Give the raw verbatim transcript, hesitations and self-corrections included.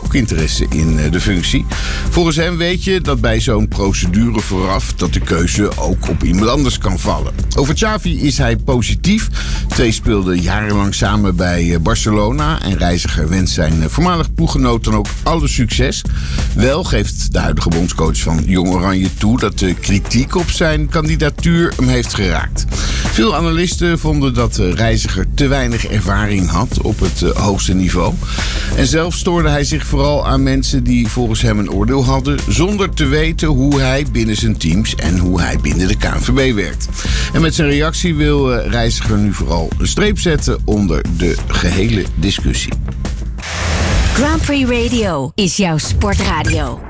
ook interesse in de functie. Volgens hem weet je dat bij zo'n procedure vooraf dat de keuze ook op iemand anders kan vallen. Over Xavi is hij positief. Twee speelden jarenlang samen bij Barcelona en Reiziger wenst zijn voormalig ploeggenoot dan ook alle succes. Wel geeft de huidige bondscoach van Jong Oranje toe dat de kritiek op zijn kandidatuur hem heeft geraakt. Veel analisten vonden dat Reiziger te weinig ervaring had op het hoogste niveau. En zelf stoorde hij zich vooral aan mensen die volgens hem een oordeel hadden, zonder te weten hoe hij binnen zijn teams en hoe hij binnen de K N V B werkt. En met zijn reactie wil Reiziger nu vooral een streep zetten onder de gehele discussie. Grand Prix Radio is jouw sportradio.